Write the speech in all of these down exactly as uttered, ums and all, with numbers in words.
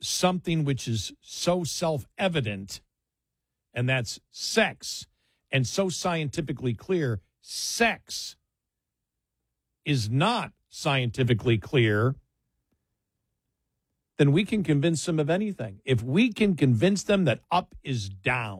something which is so self-evident, and that's sex, and so scientifically clear, sex is not scientifically clear, then we can convince them of anything. If we can convince them that up is down.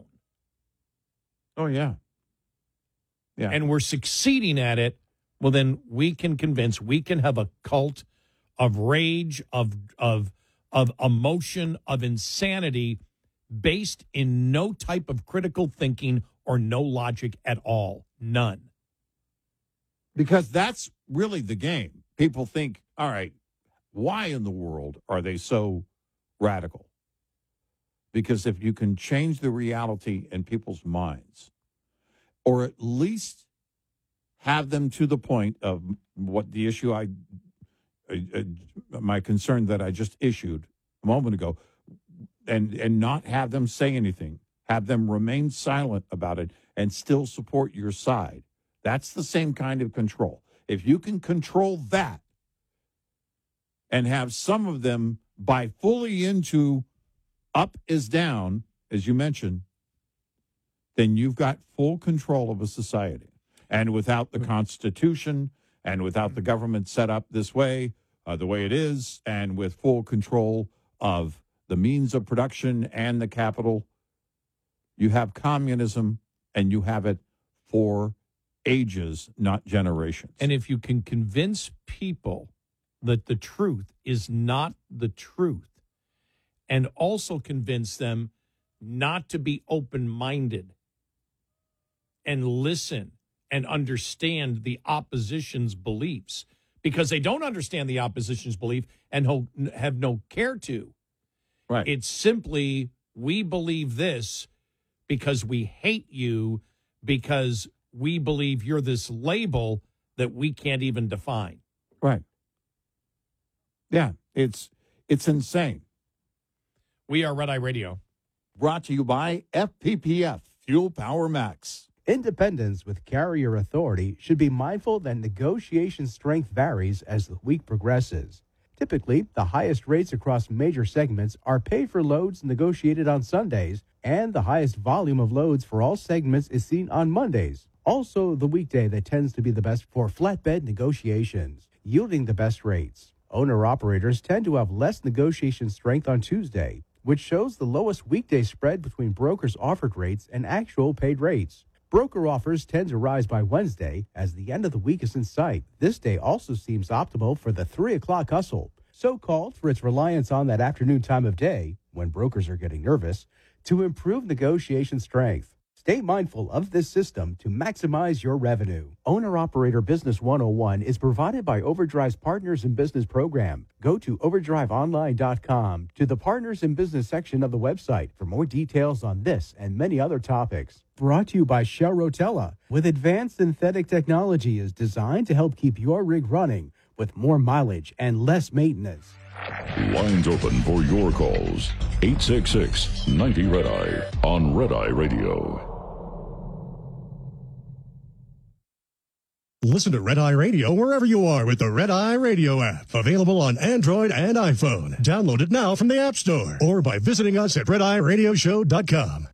Oh, yeah. Yeah. And we're succeeding at it, well, then we can convince, we can have a cult of rage, of of of emotion, of insanity, based in no type of critical thinking or no logic at all. None. Because that's really the game. People think, all right, why in the world are they so radical? Because if you can change the reality in people's minds, or at least have them to the point of what the issue I, uh, uh, my concern that I just issued a moment ago, and and not have them say anything, have them remain silent about it and still support your side. That's the same kind of control. If you can control that and have some of them buy fully into up is down, as you mentioned, then you've got full control of a society. And without the Constitution and without the government set up this way, uh, the way it is, and with full control of the means of production and the capital, you have communism, and you have it for ages, not generations. And if you can convince people that the truth is not the truth, and also convince them not to be open-minded and listen and understand the opposition's beliefs, because they don't understand the opposition's belief and ho- have no care to. Right. It's simply, we believe this because we hate you, because we believe you're this label that we can't even define. Right. Yeah, it's it's insane. We are Red Eye Radio. Brought to you by F P P F, Fuel Power Max. Independents with carrier authority should be mindful that negotiation strength varies as the week progresses. Typically, the highest rates across major segments are paid for loads negotiated on Sundays, and the highest volume of loads for all segments is seen on Mondays. Also, the weekday that tends to be the best for flatbed negotiations, yielding the best rates. Owner-operators tend to have less negotiation strength on Tuesday, which shows the lowest weekday spread between brokers' offered rates and actual paid rates. Broker offers tend to rise by Wednesday as the end of the week is in sight. This day also seems optimal for the three o'clock hustle, so-called for its reliance on that afternoon time of day, when brokers are getting nervous, to improve negotiation strength. Stay mindful of this system to maximize your revenue. Owner-Operator Business one oh one is provided by Overdrive's Partners in Business program. Go to overdrive online dot com to the Partners in Business section of the website for more details on this and many other topics. Brought to you by Shell Rotella, with advanced synthetic technology is designed to help keep your rig running with more mileage and less maintenance. Lines open for your calls. eight six six, ninety, Red Eye on Red Eye Radio. Listen to Red Eye Radio wherever you are with the Red Eye Radio app. Available on Android and iPhone. Download it now from the App Store or by visiting us at red eye radio show dot com.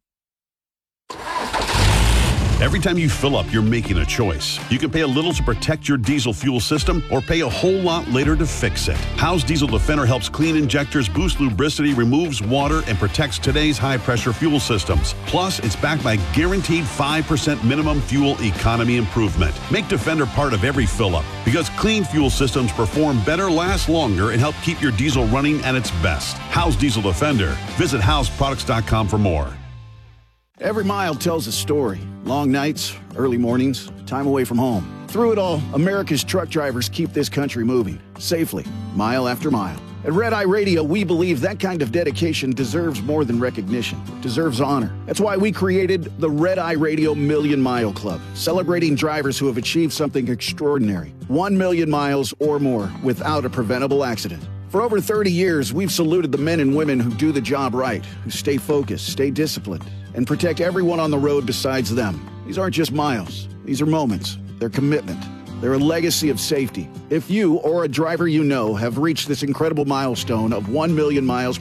Every time you fill up, you're making a choice. You can pay a little to protect your diesel fuel system or pay a whole lot later to fix it. How's Diesel Defender helps clean injectors, boost lubricity, removes water, and protects today's high-pressure fuel systems. Plus, it's backed by guaranteed five percent minimum fuel economy improvement. Make Defender part of every fill-up, because clean fuel systems perform better, last longer, and help keep your diesel running at its best. How's Diesel Defender? Visit house products dot com for more. Every mile tells a story. Long nights, early mornings, time away from home. Through it all, America's truck drivers keep this country moving, safely, mile after mile. At Red Eye Radio, we believe that kind of dedication deserves more than recognition. It deserves honor. That's why we created the Red Eye Radio Million Mile Club, celebrating drivers who have achieved something extraordinary. One million miles or more without a preventable accident. For over thirty years, we've saluted the men and women who do the job right, who stay focused, stay disciplined, and protect everyone on the road besides them. These aren't just miles. These are moments. They're commitment. They're a legacy of safety. If you or a driver you know have reached this incredible milestone of one million miles